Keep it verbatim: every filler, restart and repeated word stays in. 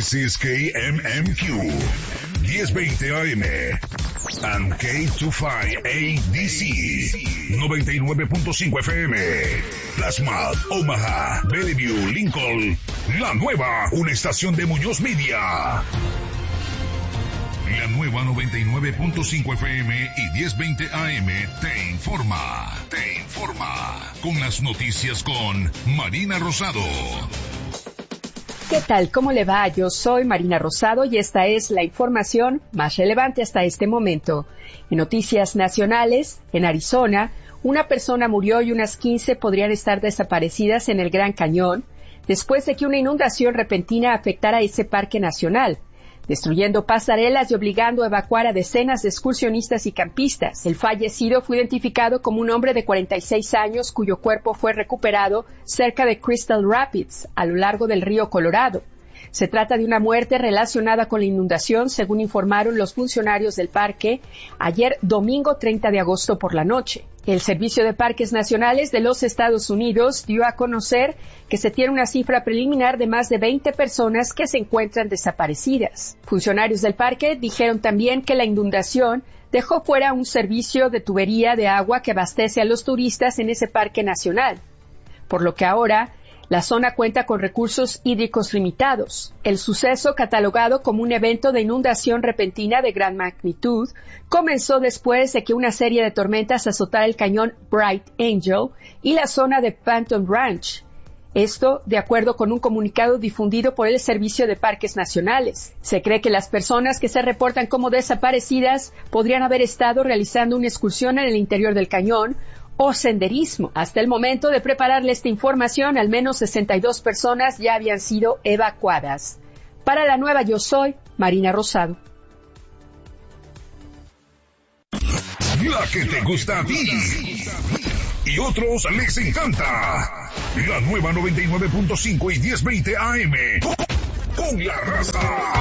This is K M M Q, diez veinte A M, and K veinticinco A D C, noventa y nueve punto cinco F M, Plasma, Omaha, Bellevue, Lincoln, La Nueva, una estación de Muñoz Media. La Nueva noventa y nueve punto cinco F M y diez veinte A M te informa, te informa, con las noticias con Marina Rosado. ¿Qué tal? ¿Cómo le va? Yo soy Marina Rosado y esta es la información más relevante hasta este momento. En noticias nacionales, en Arizona, una persona murió y unas quince podrían estar desaparecidas en el Gran Cañón después de que una inundación repentina afectara ese parque nacional, destruyendo pasarelas y obligando a evacuar a decenas de excursionistas y campistas. El fallecido fue identificado como un hombre de cuarenta y seis años cuyo cuerpo fue recuperado cerca de Crystal Rapids, a lo largo del río Colorado. Se trata de una muerte relacionada con la inundación, según informaron los funcionarios del parque ayer domingo treinta de agosto por la noche. El Servicio de Parques Nacionales de los Estados Unidos dio a conocer que se tiene una cifra preliminar de más de veinte personas que se encuentran desaparecidas. Funcionarios del parque dijeron también que la inundación dejó fuera un servicio de tubería de agua que abastece a los turistas en ese parque nacional, por lo que ahora la zona cuenta con recursos hídricos limitados. El suceso, catalogado como un evento de inundación repentina de gran magnitud, comenzó después de que una serie de tormentas azotara el cañón Bright Angel y la zona de Phantom Ranch. Esto, de acuerdo con un comunicado difundido por el Servicio de Parques Nacionales. Se cree que las personas que se reportan como desaparecidas podrían haber estado realizando una excursión en el interior del cañón o senderismo. Hasta el momento de prepararle esta información, al menos sesenta y dos personas ya habían sido evacuadas. Para La Nueva, yo soy Marina Rosado. La que te gusta a ti y otros les encanta. La Nueva noventa y nueve punto cinco y diez veinte A M. Con La Raza.